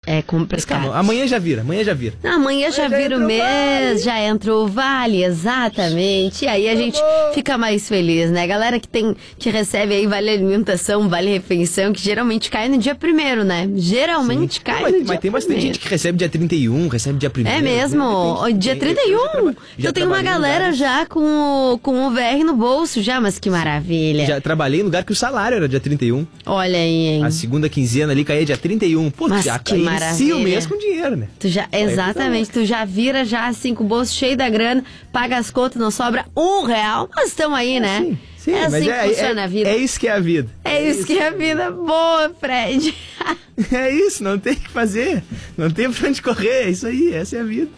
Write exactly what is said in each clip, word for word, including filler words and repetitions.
É complicado. Calma, amanhã já vira, amanhã já vira. Não, amanhã, amanhã já, já vira o mês, vale. já entra o vale, exatamente. E aí a gente fica mais feliz, né? Galera que tem, que recebe aí vale alimentação, vale refeição, que geralmente cai no dia primeiro, né? Geralmente Sim. cai Não, mas, no dia Mas tem bastante primeiro. gente que recebe dia trinta e um, recebe dia primeiro. É mesmo? Né? Dia trinta e um? Então tem uma galera já com o, com o V R no bolso já, mas que maravilha. Já trabalhei em lugar que o salário era dia trinta e um. Olha aí, hein? A segunda quinzena ali caía dia trinta e um. Pô, mas já que maravilha. o mês com dinheiro, né? Tu já, exatamente, tu já vira já assim com o bolso cheio da grana, paga as contas, não sobra um real, mas estamos aí, é né? Sim, sim, é assim é, que funciona é, a vida. É isso que é a vida. É, é isso, isso que é a vida. Boa, Fred. É isso, não tem o que fazer. Não tem pra onde correr, é isso aí, essa é a vida.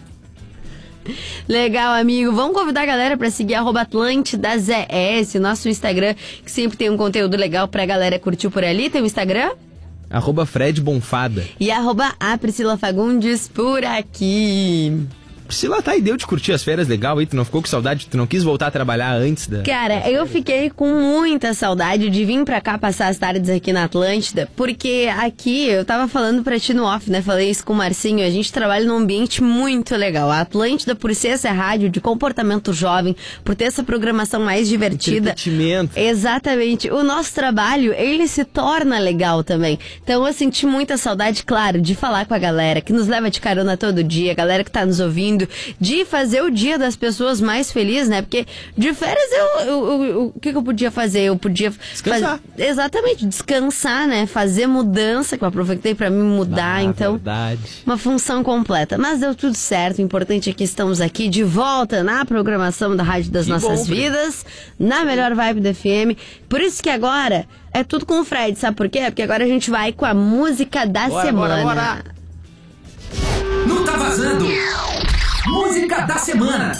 Legal, amigo. Vamos convidar a galera pra seguir arroba Atlântida Z S, nosso Instagram, que sempre tem um conteúdo legal pra galera curtir por ali. Tem o Instagram? Arroba Fred Bonfada. E arroba a Priscila Fagundes por aqui. Priscila, tá, e deu de curtir as férias legal aí? Tu não ficou com saudade? Tu não quis voltar a trabalhar antes da... Cara, eu fiquei com muita saudade de vir pra cá passar as tardes aqui na Atlântida, porque aqui, eu tava falando pra ti no off, né? Falei isso com o Marcinho, a gente trabalha num ambiente muito legal. A Atlântida, por ser essa rádio de comportamento jovem, por ter essa programação mais divertida... Entretenimento. Exatamente. O nosso trabalho, ele se torna legal também. Então eu senti muita saudade, claro, de falar com a galera que nos leva de carona todo dia, a galera que tá nos ouvindo, de fazer o dia das pessoas mais felizes, né? Porque de férias eu, eu, eu, eu, o que, que eu podia fazer? Eu podia descansar. Faz... Exatamente, descansar, né? Fazer mudança, que eu aproveitei pra me mudar, ah, então verdade. Uma função completa, mas deu tudo certo. O importante é que estamos aqui de volta na programação da Rádio das que Nossas bom, Vidas, na melhor vibe da F M. Por isso que agora é tudo com o Fred, sabe por quê? Porque agora a gente vai com a música da bora, semana. Bora, bora. Não tá vazando. Música da semana.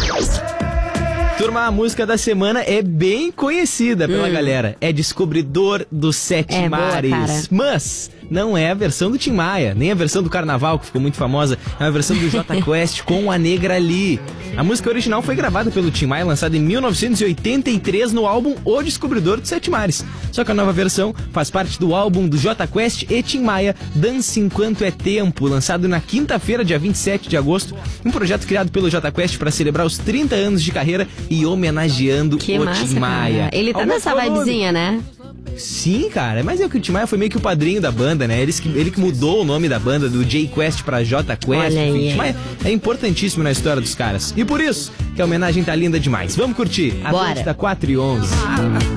Turma, a música da semana é bem conhecida pela hum. galera. É Descobridor dos Sete é Mares. Boa, cara. Mas não é a versão do Tim Maia, nem a versão do Carnaval, que ficou muito famosa. É a versão do Jota Quest com a Negra Lee. A música original foi gravada pelo Tim Maia, lançada em mil novecentos e oitenta e três no álbum O Descobridor dos Sete Mares. Só que a nova versão faz parte do álbum do Jota Quest e Tim Maia, Dance Enquanto é Tempo, lançado na quinta-feira, dia vinte e sete de agosto. Um projeto criado pelo Jota Quest para celebrar os trinta anos de carreira e homenageando que o massa, Tim Maia. Cara. Ele tá nessa vibezinha, né? Sim, cara, mas é que o Tim Maia foi meio que o padrinho da banda, né? Ele que, ele que mudou o nome da banda do J Quest pra J Quest. Olha aí. O Tim Maia é importantíssimo na história dos caras. E por isso que a homenagem tá linda demais. Vamos curtir. Bora. Atlântida quatro e onze.